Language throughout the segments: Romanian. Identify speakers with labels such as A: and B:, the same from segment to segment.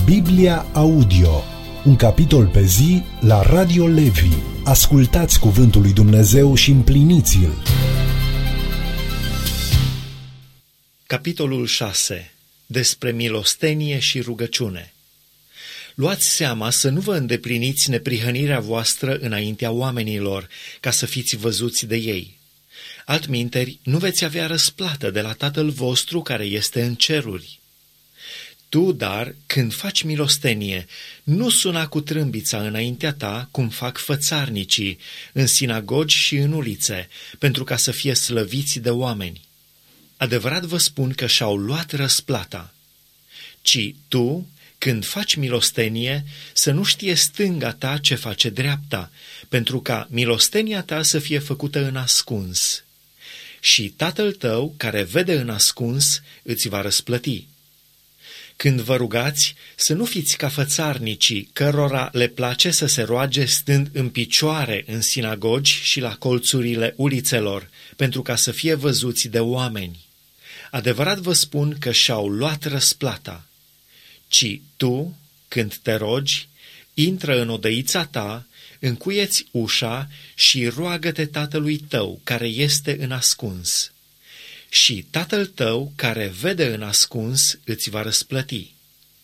A: Biblia Audio, un capitol pe zi la Radio Levi. Ascultați cuvântul lui Dumnezeu și împliniți-l.
B: Capitolul 6. Despre milostenie și rugăciune. Luați seama să nu vă îndepliniți neprihănirea voastră înaintea oamenilor, ca să fiți văzuți de ei. Altminteri, nu veți avea răsplată de la Tatăl vostru care este în ceruri. Tu, dar, când faci milostenie, nu suna cu trâmbița înaintea ta, cum fac fățarnicii, în sinagogi și în ulițe, pentru ca să fie slăviți de oameni. Adevărat vă spun că și-au luat răsplata. Ci tu, când faci milostenie, să nu știe stânga ta ce face dreapta, pentru ca milostenia ta să fie făcută în ascuns. Și Tatăl tău, care vede în ascuns, îți va răsplăti. Când vă rugați, să nu fiți ca fățarnicii, cărora le place să se roage stând în picioare în sinagogi și la colțurile ulițelor, pentru ca să fie văzuți de oameni. Adevărat vă spun că și-au luat răsplata. Ci tu, când te rogi, intră în odăița ta, încuieți ușa și roagă-te Tatălui tău, care este în ascuns. Și Tatăl tău, care vede în ascuns, îți va răsplăti.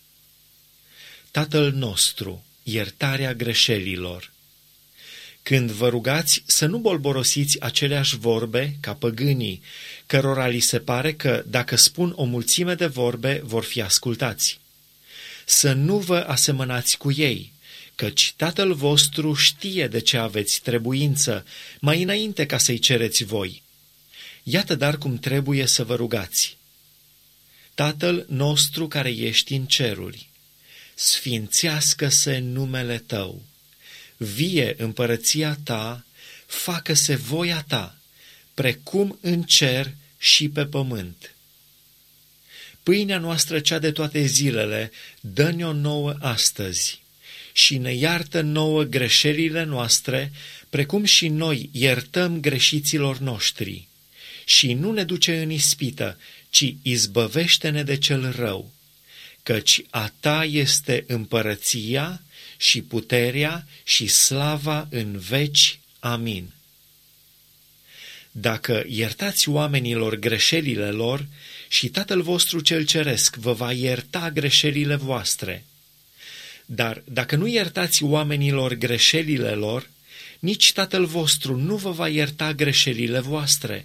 B: Tatăl nostru, iertarea greșelilor. Când vă rugați, să nu bolborosiți aceleași vorbe ca păgânii, cărora li se pare că, dacă spun o mulțime de vorbe, vor fi ascultați. Să nu vă asemănați cu ei, căci Tatăl vostru știe de ce aveți trebuință, mai înainte ca să-i cereți voi. Iată dar cum trebuie să vă rugați. Tatăl nostru care ești în ceruri, sfințească-se numele tău, vie împărăția ta, facă-se voia ta, precum în cer și pe pământ. Pâinea noastră cea de toate zilele, dă-ne-o nouă astăzi și ne iartă nouă greșelile noastre, precum și noi iertăm greșiților noștri. Și nu ne duce în ispită, ci izbăvește-ne de cel rău, căci a ta este împărăția și puterea și slava în veci. Amin. Dacă iertați oamenilor greșelile lor, și Tatăl vostru cel ceresc vă va ierta greșelile voastre. Dar dacă nu iertați oamenilor greșelile lor, nici Tatăl vostru nu vă va ierta greșelile voastre.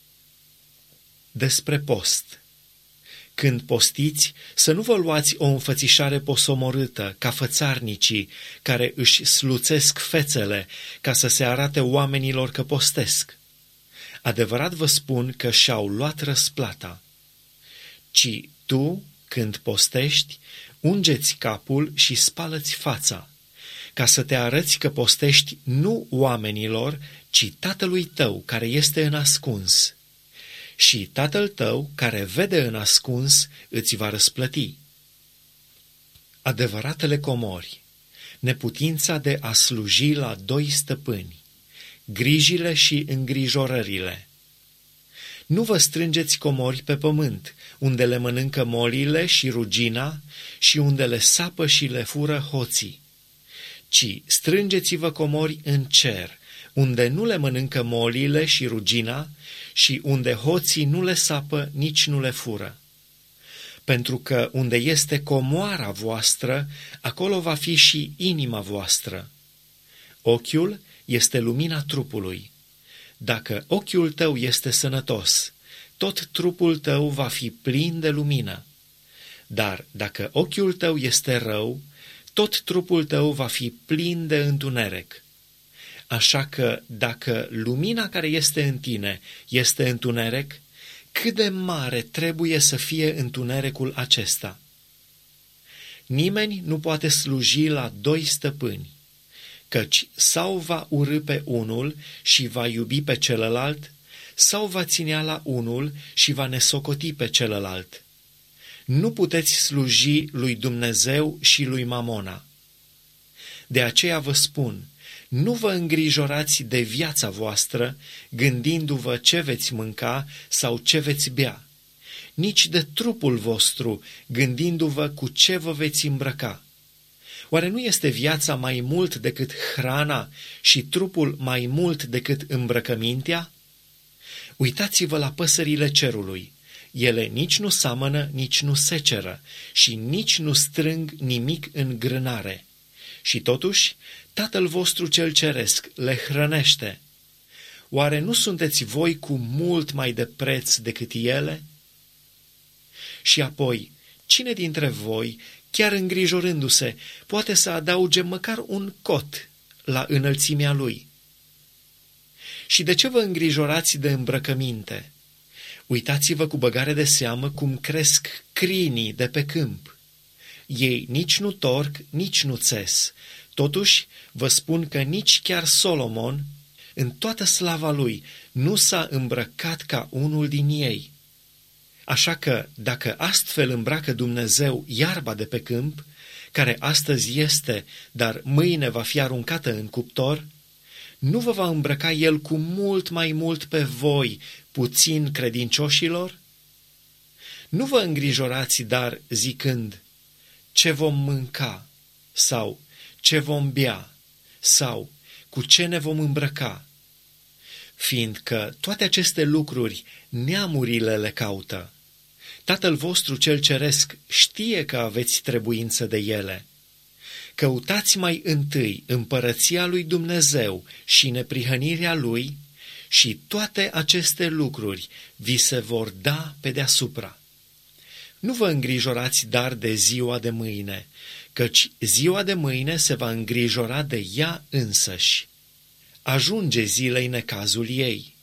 B: Despre post. Când postiți, să nu vă luați o înfățișare posomorâtă, ca fățarnicii, care își sluțesc fețele, ca să se arate oamenilor că postesc. Adevărat vă spun că și-au luat răsplata. Ci tu, când postești, ungeți capul și spală-ți fața, ca să te arăți că postești nu oamenilor, ci Tatălui tău care este în ascuns. Și Tatăl tău, care vede în ascuns, îți va răsplăti. Adevăratele comori, neputința de a sluji la doi stăpâni, grijile și îngrijorările. Nu vă strângeți comori pe pământ, unde le mănâncă molile și rugina și unde le sapă și le fură hoții, ci strângeți-vă comori în cer, unde nu le mănâncă molile și rugina și unde hoții nu le sapă, nici nu le fură. Pentru că unde este comoara voastră, acolo va fi și inima voastră. Ochiul este lumina trupului. Dacă ochiul tău este sănătos, tot trupul tău va fi plin de lumină. Dar dacă ochiul tău este rău, tot trupul tău va fi plin de întuneric. Așa că dacă lumina care este în tine este întuneric, cât de mare trebuie să fie întunericul acesta? Nimeni nu poate sluji la doi stăpâni, căci sau va urî pe unul și va iubi pe celălalt, sau va ținea la unul și va nesocoti pe celălalt. Nu puteți sluji lui Dumnezeu și lui Mamona. De aceea vă spun, nu vă îngrijorați de viața voastră, gândindu-vă ce veți mânca sau ce veți bea, nici de trupul vostru, gândindu-vă cu ce vă veți îmbrăca. Oare nu este viața mai mult decât hrana și trupul mai mult decât îmbrăcămintea? Uitați-vă la păsările cerului. Ele nici nu seamănă, nici nu seceră și nici nu strâng nimic în grânare. Și totuși, Tatăl vostru cel ceresc le hrănește. Oare nu sunteți voi cu mult mai de preț decât ele? Și apoi, cine dintre voi, chiar îngrijorându-se, poate să adauge măcar un cot la înălțimea lui? Și de ce vă îngrijorați de îmbrăcăminte? Uitați-vă cu băgare de seamă cum cresc crinii de pe câmp. Ei nici nu torc, nici nu țes. Totuși, vă spun că nici chiar Solomon, în toată slava lui, nu s-a îmbrăcat ca unul din ei. Așa că, dacă astfel îmbracă Dumnezeu iarba de pe câmp, care astăzi este, dar mâine va fi aruncată în cuptor, nu vă va îmbrăca El cu mult mai mult pe voi, puțin credincioșilor? Nu vă îngrijorați, dar zicând, ce vom mânca, sau ce vom bea, sau cu ce ne vom îmbrăca, fiindcă toate aceste lucruri neamurile le caută. Tatăl vostru cel ceresc știe că aveți trebuință de ele. Căutați mai întâi împărăția lui Dumnezeu și neprihănirea lui și toate aceste lucruri vi se vor da pe deasupra. Nu vă îngrijorați dar de ziua de mâine, căci ziua de mâine se va îngrijora de ea însăși. Ajunge zilei necazul ei.